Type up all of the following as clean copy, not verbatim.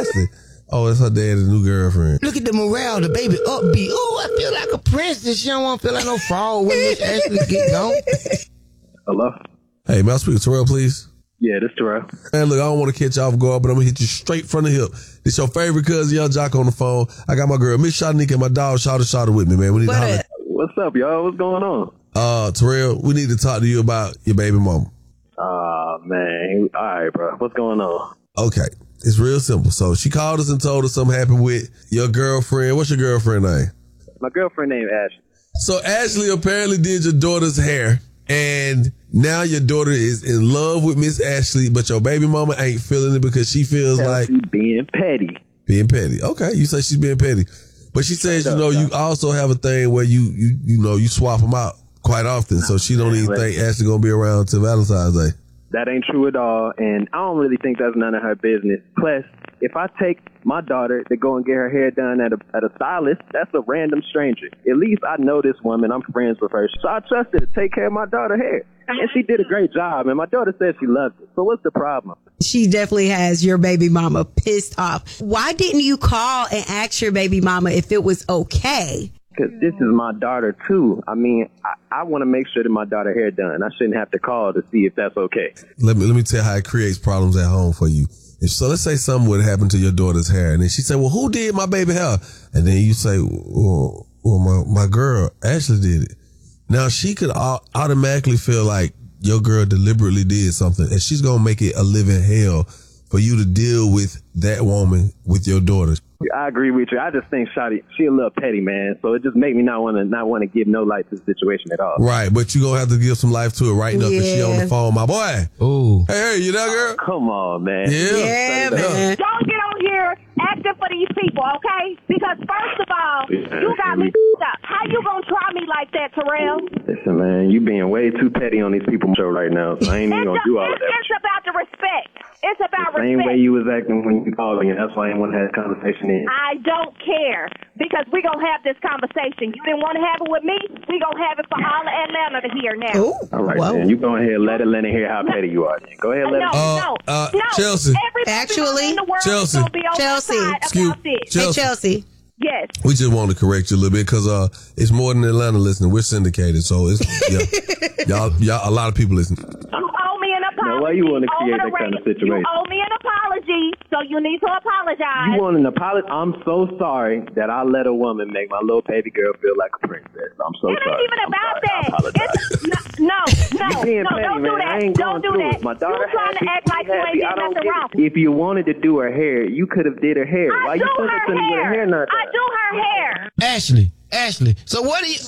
Ashley. Oh, it's her dad's new girlfriend. Look at the morale, the baby upbeat. Oh, I feel like a princess. She don't want to feel like no fraud when Miss Ashley get gone. Hello? Hey, may I speak to Terrell, please? Yeah, this Terrell. Man, look, I don't want to catch you off guard, but I'm going to hit you straight from the hip. This your favorite cousin, Young Jock, on the phone. I got my girl, Miss Shanika, and my dog, Shawty with me, man. We need to holler. What's up, y'all? What's going on? Terrell, we need to talk to you about your baby mama. Man. All right, bro. What's going on? Okay. It's real simple. So she called us and told us something happened with your girlfriend. What's your girlfriend name? My girlfriend named Ashley. So Ashley apparently did your daughter's hair, and now your daughter is in love with Miss Ashley, but your baby mama ain't feeling it because she feels like she's being petty. Being petty. Okay, you say she's being petty, but she says you also have a thing where you swap them out quite often, so she don't even think Ashley gonna be around till Valentine's Day. That ain't true at all, and I don't really think that's none of her business. Plus, if I take my daughter to go and get her hair done at a stylist, that's a random stranger. At least I know this woman. I'm friends with her. So I trust her to take care of my daughter's hair. And she did a great job, and my daughter said she loved it. So what's the problem? She definitely has your baby mama pissed off. Why didn't you call and ask your baby mama if it was okay? Because this is my daughter, too. I mean, I want to make sure that my daughter's hair done. I shouldn't have to call to see if that's okay. Let me tell you how it creates problems at home for you. So let's say something would happen to your daughter's hair, and then she said, well, who did my baby hair? And then you say, well my girl, Ashley did it. Now she could automatically feel like your girl deliberately did something, and she's going to make it a living hell for you to deal with that woman with your daughter. I agree with you. I just think Shawty, she a little petty, man. So it just make me not want to give no light to the situation at all. Right, but you gonna have to give some life to it right now because she on the phone, my boy. Ooh. Hey, you there, girl? Come on, man. Yeah, man. Don't get on here acting for these people, okay? Because first of all, you got me up. How you gonna try me like that, Terrell? Listen, man, you being way too petty on these people show right now. So I ain't even gonna do all of that. It's about the respect. It's about the same respect. way you was acting when you called me. That's why I didn't want to have a conversation in. I don't care because we gonna have this conversation. You didn't want to have it with me. We gonna have it for all of Atlanta to hear now. Ooh. All right, man. You go ahead and let Atlanta hear how petty you are. Then. Go ahead, let No. Chelsea. Actually, Chelsea. Hey, Chelsea. Yes. We just want to correct you a little bit because it's more than Atlanta listening. We're syndicated, so it's y'all a lot of people listening. You owe me an apology. Now, why you want to create that kind of situation? You owe me an apology, so you need to apologize. You want an apology? I'm so sorry that I let a woman make my little baby girl feel like a princess. I'm so sorry. It ain't even about that. No, don't do that. Don't do that. My daughter you trying to act like you ain't did nothing wrong. If you wanted to do her hair, you could have did her hair. Why you put her with her hair not done? I do her hair. Ashley. So what do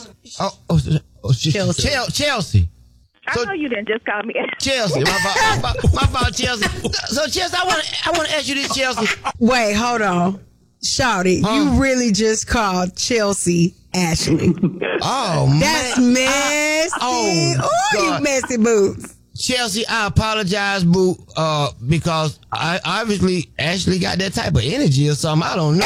you... Chelsea. I know you didn't just call me Chelsea. My fault, Chelsea. So Chelsea, I want to ask you this, Chelsea. Wait, hold on. Shawty, you really just called Chelsea Ashley. Oh, man. That's messy. You messy boots. Chelsea, I apologize, boo, because I obviously Ashley got that type of energy or something. I don't know.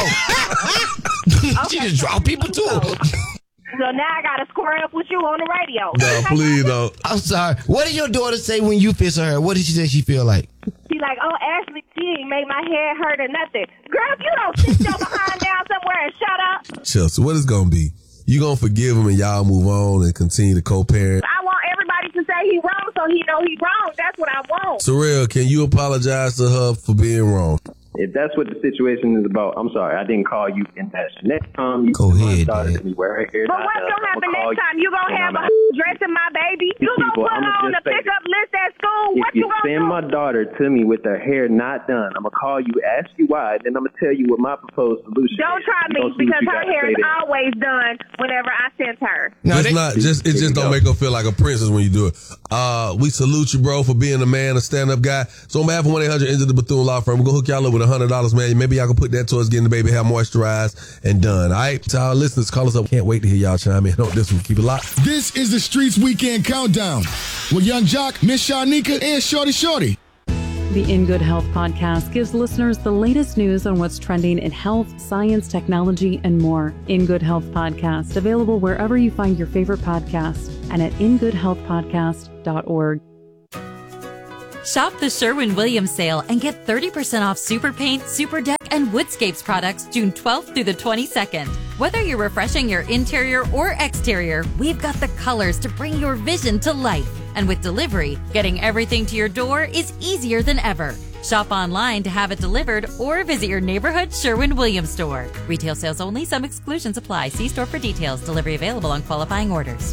She just draw people to her. So now I got to square up with you on the radio. No, please don't. I'm sorry. What did your daughter say when you fix her hair? What did she say she feel like? She like, oh, Ashley, she ain't make my hair hurt or nothing. Girl, if you don't sit your behind down somewhere and shut up. Chelsea, what is going to be? You going to forgive him and y'all move on and continue to co-parent? I want everybody to say he wrong so he know he wrong. That's what I want. Terrell, can you apologize to her for being wrong? If that's what the situation is about, I'm sorry. I didn't call you in that. Next time, you go ahead, me wear her hair. But what's going to happen next time? You going to have a dressing my baby? You going to put on the pickup list at school? What you going to do? If you send my daughter to me with her hair not done, I'm going to call you, ask you why, then I'm going to tell you what my proposed solution is. Don't try me because her hair is always done whenever I send her. No, it just don't make her feel like a princess when you do it. We salute you, bro, for being a man, a stand-up guy. So on behalf of 1-800 Enter the Bethune Law Firm, we're going to hook y'all up with $100, man. Maybe y'all can put that towards getting the baby hair moisturized and done. All right? To our listeners, call us up. Can't wait to hear y'all chime in on this one. Keep it locked. This is the Streets Weekend Countdown with Young Jock, Miss Shanika, and Shorty. The In Good Health podcast gives listeners the latest news on what's trending in health, science, technology, and more. In Good Health podcast, available wherever you find your favorite podcast and at ingoodhealthpodcast.org. Shop the Sherwin-Williams sale and get 30% off Super Paint, Super Deck, and Woodscapes products June 12th through the 22nd. Whether you're refreshing your interior or exterior, we've got the colors to bring your vision to life. And with delivery, getting everything to your door is easier than ever. Shop online to have it delivered or visit your neighborhood Sherwin-Williams store. Retail sales only. Some exclusions apply. See store for details. Delivery available on qualifying orders.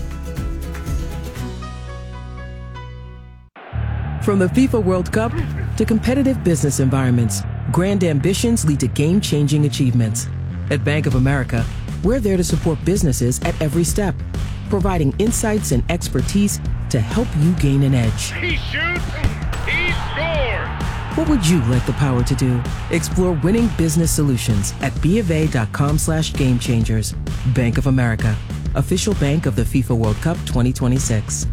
From the FIFA World Cup to competitive business environments, grand ambitions lead to game-changing achievements. At Bank of America, we're there to support businesses at every step, providing insights and expertise to help you gain an edge. He shoots, he scores! What would you like the power to do? Explore winning business solutions at BofA.com/gamechangers. Bank of America, official bank of the FIFA World Cup 2026.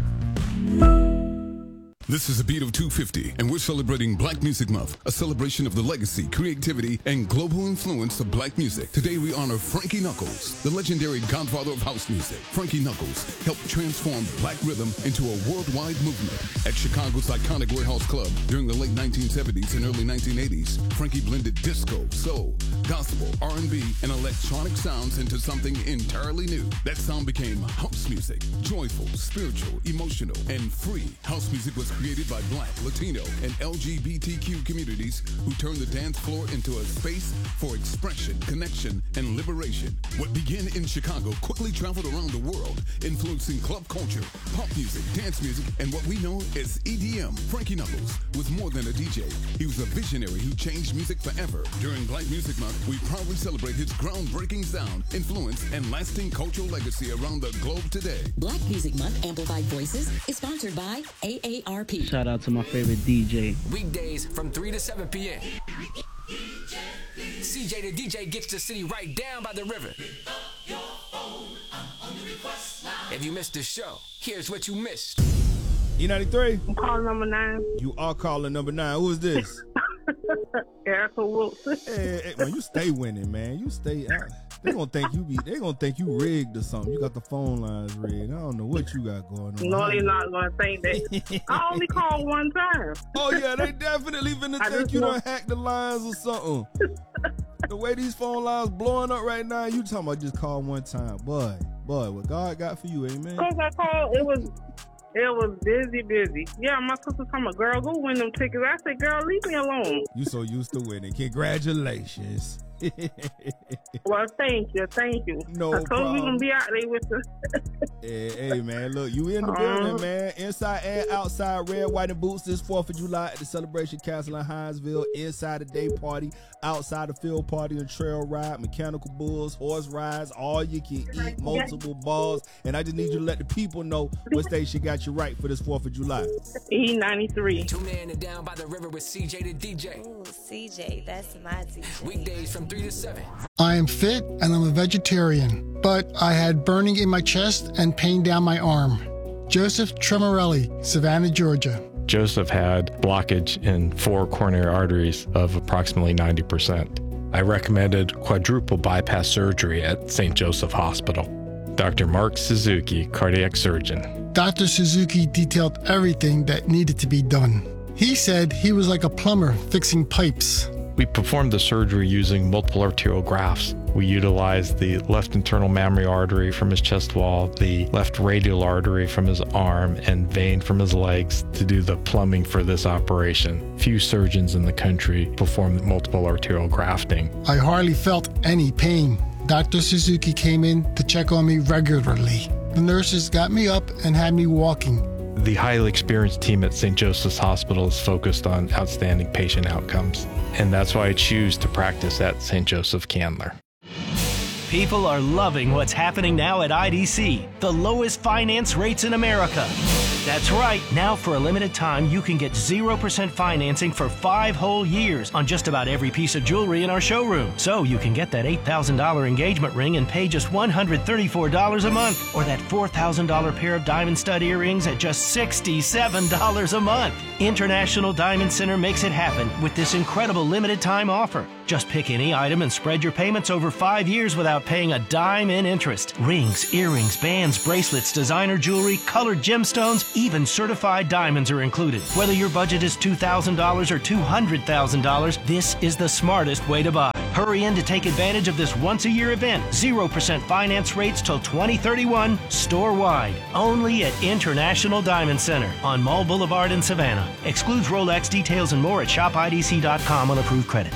This is a beat of 250, and we're celebrating Black Music Month, a celebration of the legacy, creativity, and global influence of black music. Today we honor Frankie Knuckles, the legendary godfather of house music. Frankie Knuckles helped transform black rhythm into a worldwide movement. At Chicago's iconic Warehouse Club during the late 1970s and early 1980s, Frankie blended disco, soul, gospel, R&B, and electronic sounds into something entirely new. That sound became house music, joyful, spiritual, emotional, and free. House music was created by Black, Latino, and LGBTQ communities who turned the dance floor into a space for expression, connection, and liberation. What began in Chicago quickly traveled around the world, influencing club culture, pop music, dance music, and what we know as EDM. Frankie Knuckles was more than a DJ. He was a visionary who changed music forever. During Black Music Month, we proudly celebrate his groundbreaking sound, influence, and lasting cultural legacy around the globe today. Black Music Month Amplified Voices is sponsored by AARP. Shout out to my favorite DJ. Weekdays from 3 to 7 p.m. CJ the DJ gets the city right down by the river. If you missed the show, here's what you missed. E93? I'm calling number 9. You are calling number 9. Who is this? Erica Wilson. Hey, man, you stay winning, man. You stay out. They gonna think you rigged or something. You got the phone lines rigged. I don't know what you got going on. No, they're not gonna think that. I only called one time. Oh yeah, they definitely finna think you done hacked the lines or something. The way these phone lines blowing up right now, you talking about just call one time. Boy, what God got for you, amen. Because I called, it was busy. Yeah, my sister told me, girl, go win them tickets. I said, girl, leave me alone. You so used to winning. Congratulations. Well, thank you. No I told problem. you gonna be out there with us. Hey, man, look, you in the building, man. Inside and outside, red, white, and boots this 4th of July at the Celebration Castle in Hinesville. Inside the day party, outside the field party and trail ride, mechanical bulls, horse rides, all you can eat, multiple balls. And I just need you to let the people know what station got you right for this 4th of July. E93. Tune in and down by the river with CJ the DJ. Ooh, CJ, that's my DJ. Weekdays from 3 to 7. I am fit and I'm a vegetarian, but I had burning in my chest and pain down my arm. Joseph Tremorelli, Savannah, Georgia. Joseph had blockage in 4 coronary arteries of approximately 90%. I recommended quadruple bypass surgery at St. Joseph Hospital. Dr. Mark Suzuki, cardiac surgeon. Dr. Suzuki detailed everything that needed to be done. He said he was like a plumber fixing pipes. We performed the surgery using multiple arterial grafts. We utilized the left internal mammary artery from his chest wall, the left radial artery from his arm, and vein from his legs to do the plumbing for this operation. Few surgeons in the country perform multiple arterial grafting. I hardly felt any pain. Dr. Suzuki came in to check on me regularly. The nurses got me up and had me walking. The highly experienced team at St. Joseph's Hospital is focused on outstanding patient outcomes, and that's why I choose to practice at St. Joseph Candler. People are loving what's happening now at IDC, the lowest finance rates in America. That's right. Now, for a limited time, you can get 0% financing for 5 whole years on just about every piece of jewelry in our showroom. So you can get that $8,000 engagement ring and pay just $134 a month, or that $4,000 pair of diamond stud earrings at just $67 a month. International Diamond Center makes it happen with this incredible limited time offer. Just pick any item and spread your payments over 5 years without paying a dime in interest. Rings, earrings, bands, bracelets, designer jewelry, colored gemstones, even certified diamonds are included. Whether your budget is $2,000 or $200,000, this is the smartest way to buy. Hurry in to take advantage of this once-a-year event. 0% finance rates till 2031, store-wide. Only at International Diamond Center on Mall Boulevard in Savannah. Excludes Rolex. Details and more at shopidc.com on approved credit.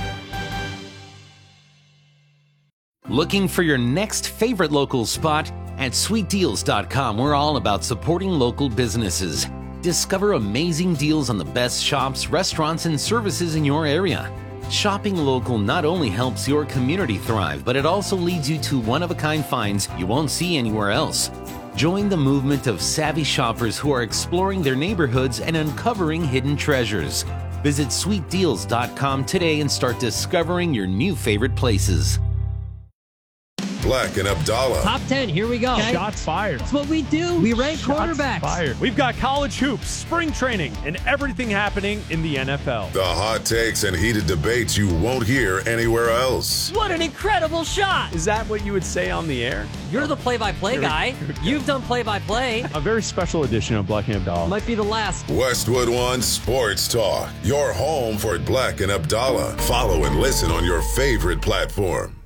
Looking for your next favorite local spot? At sweetdeals.com, we're all about supporting local businesses. Discover amazing deals on the best shops, restaurants, and services in your area. Shopping local not only helps your community thrive, but it also leads you to one-of-a-kind finds you won't see anywhere else. Join the movement of savvy shoppers who are exploring their neighborhoods and uncovering hidden treasures. Visit sweetdeals.com today and start discovering your new favorite places. Black and Abdallah. Top 10, here we go. Okay. Shots fired. That's what we do. We rank quarterbacks. Fired. We've got college hoops, spring training, and everything happening in the NFL. The hot takes and heated debates you won't hear anywhere else. What an incredible shot. Is that what you would say on the air? You're the play-by-play guy. You've done play-by-play. A very special edition of Black and Abdallah. Might be the last. Westwood One Sports Talk. Your home for Black and Abdallah. Follow and listen on your favorite platform.